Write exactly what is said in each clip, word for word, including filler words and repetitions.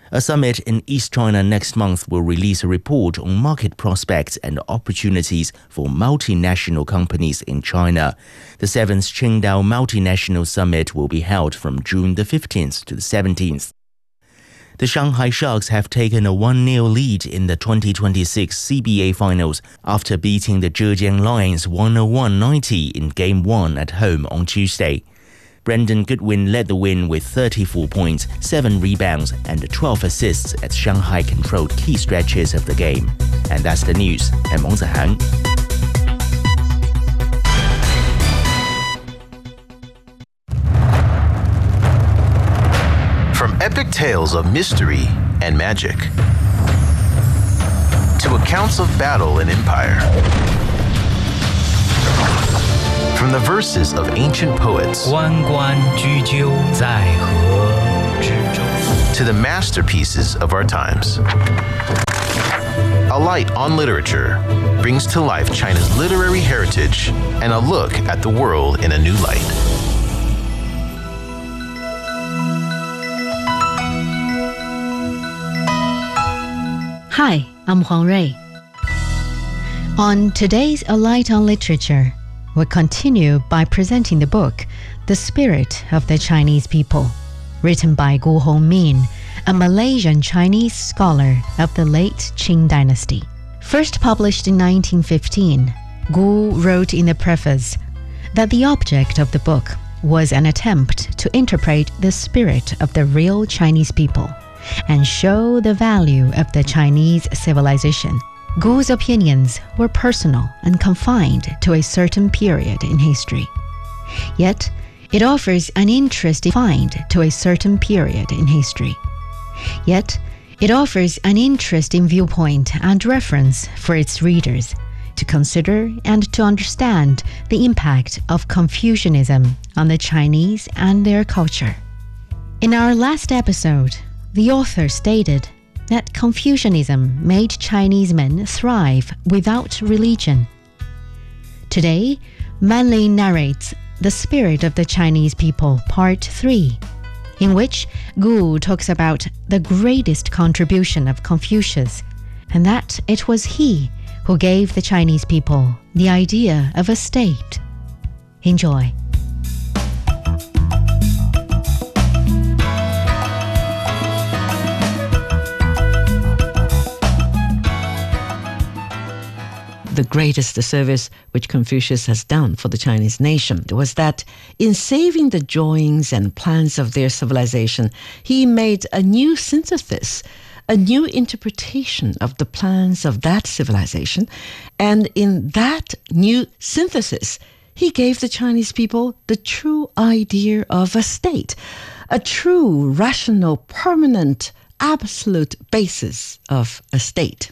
A summit in East China next month will release a report on market prospects and opportunities for multinational companies in China. The seventh Qingdao Multinational Summit will be held from June the fifteenth to the seventeenth. The Shanghai Sharks have taken a one nil lead in the twenty twenty-six C B A Finals after beating the Zhejiang Lions one oh one ninety in Game one at home on Tuesday. Brendan Goodwin led the win with thirty-four points, seven rebounds, and twelve assists as Shanghai controlled key stretches of the game. And that's the news. I'm Meng Zihan. From epic tales of mystery and magic to accounts of battle and empire. From the verses of ancient poets to the masterpieces of our times. A Light on Literature brings to life China's literary heritage and a look at the world in a new light. Hi, I'm Huang Rui. On today's A Light on Literature, we'll continue by presenting the book, The Spirit of the Chinese People, written by Gu Hongmin, a Malaysian Chinese scholar of the late Qing dynasty. First published in nineteen fifteen, Gu wrote in the preface that the object of the book was an attempt to interpret the spirit of the real Chinese people and show the value of the Chinese civilization. Gu's opinions were personal and confined to a certain period in history. Yet, it offers an interesting find to a certain period in history. Yet, it offers an interesting viewpoint and reference for its readers to consider and to understand the impact of Confucianism on the Chinese and their culture. In our last episode, the author stated that Confucianism made Chinese men thrive without religion. Today, Manley narrates The Spirit of the Chinese People, Part three, in which Gu talks about the greatest contribution of Confucius, and that it was he who gave the Chinese people the idea of a state. Enjoy. The greatest service which Confucius has done for the Chinese nation was that in saving the drawings and plans of their civilization, he made a new synthesis, a new interpretation of the plans of that civilization, and in that new synthesis, he gave the Chinese people the true idea of a state, a true, rational, permanent, absolute basis of a state.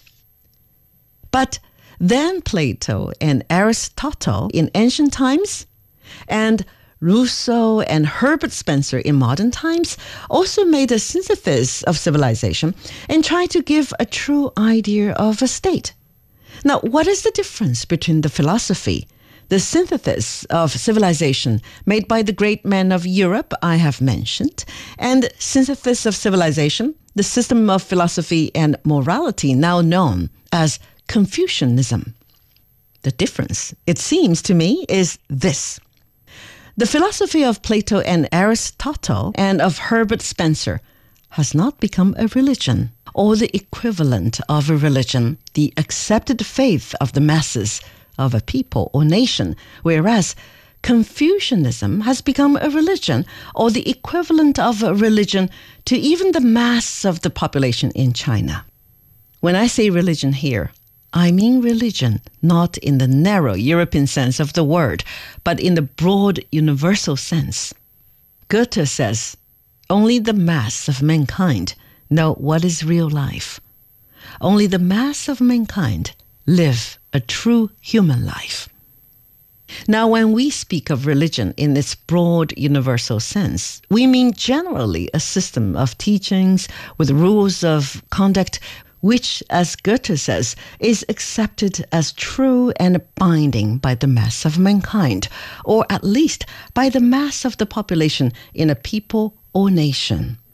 But then Plato and Aristotle in ancient times, and Rousseau and Herbert Spencer in modern times also made a synthesis of civilization and tried to give a true idea of a state. Now, what is the difference between the philosophy, the synthesis of civilization made by the great men of Europe I have mentioned, and synthesis of civilization, the system of philosophy and morality now known as Confucianism? The difference, it seems to me, is this. The philosophy of Plato and Aristotle and of Herbert Spencer has not become a religion or the equivalent of a religion, the accepted faith of the masses of a people or nation, whereas Confucianism has become a religion or the equivalent of a religion to even the mass of the population in China. When I say religion here, I mean religion, not in the narrow European sense of the word, but in the broad universal sense. Goethe says, only the mass of mankind know what is real life. Only the mass of mankind live a true human life. Now, when we speak of religion in its broad universal sense, we mean generally a system of teachings with rules of conduct which, as Goethe says, is accepted as true and binding by the mass of mankind, or at least by the mass of the population in a people or nation.